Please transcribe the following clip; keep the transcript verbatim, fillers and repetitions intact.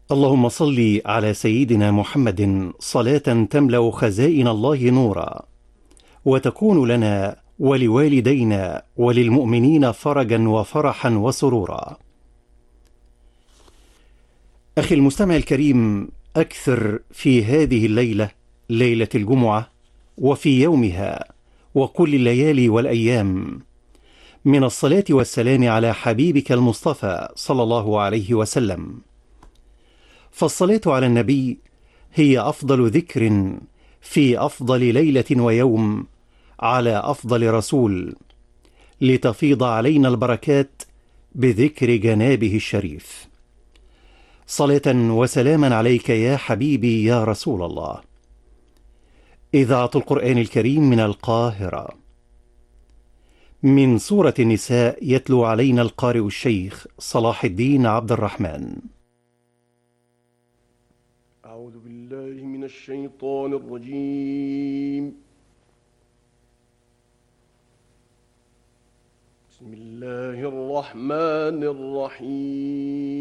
اللهم صل على سيدنا محمد صلاة تملأ خزائن الله نورا، وتكون لنا ولوالدينا وللمؤمنين فرجا وفرحا وسرورا. أخي المستمع الكريم، أكثر في هذه الليلة، ليلة الجمعة، وفي يومها وكل الليالي والأيام، من الصلاة والسلام على حبيبك المصطفى صلى الله عليه وسلم. فالصلاة على النبي هي أفضل ذكر في أفضل ليلة ويوم على أفضل رسول، لتفيض علينا البركات بذكر جنابه الشريف. صلاة وسلاما عليك يا حبيبي يا رسول الله. إذاعة القرآن الكريم من القاهرة، من سورة النساء، يتلو علينا القارئ الشيخ صلاح الدين عبد الرحمن. أعوذ بالله من الشيطان الرجيم. بسم الله الرحمن الرحيم.